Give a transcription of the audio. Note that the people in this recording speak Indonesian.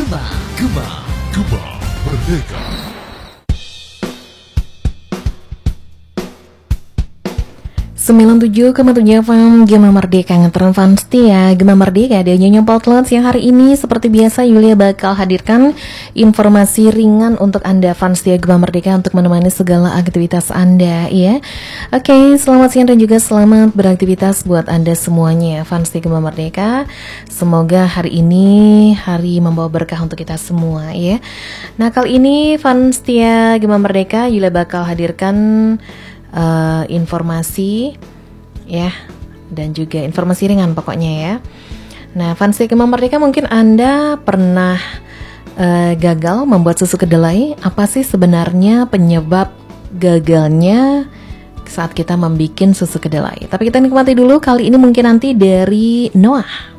Gema Merdeka. 97,7 FM Gema Merdeka ngetren fans setia Gema Merdeka ada Nyonya Potlot yang hari ini seperti biasa Yulia bakal hadirkan informasi ringan untuk Anda fans setia Gema Merdeka untuk menemani segala aktivitas Anda ya. Oke, selamat siang dan juga selamat beraktivitas buat Anda semuanya fans setia Gema Merdeka. Semoga hari ini hari membawa berkah untuk kita semua ya. Nah, kali ini fans setia Gema Merdeka Yulia bakal hadirkan informasi ya, dan juga informasi ringan pokoknya ya. Nah, fans Gema Merdeka, mungkin Anda pernah gagal membuat susu kedelai. Apa sih sebenarnya penyebab gagalnya saat kita membuat susu kedelai? Tapi kita nikmati dulu kali ini mungkin nanti dari Noah.